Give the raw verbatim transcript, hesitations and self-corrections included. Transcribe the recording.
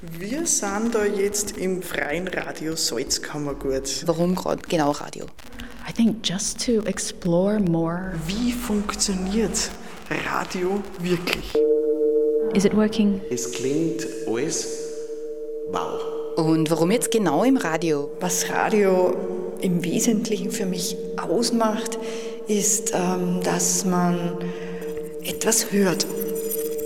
Wir sind da jetzt im Freien Radio Salzkammergut. Warum gerade genau Radio? I think just to explore more. Wie funktioniert Radio wirklich? Is it working? Es klingt alles wow. Und warum jetzt genau im Radio? Was Radio im Wesentlichen für mich ausmacht, ist, ähm, dass man etwas hört.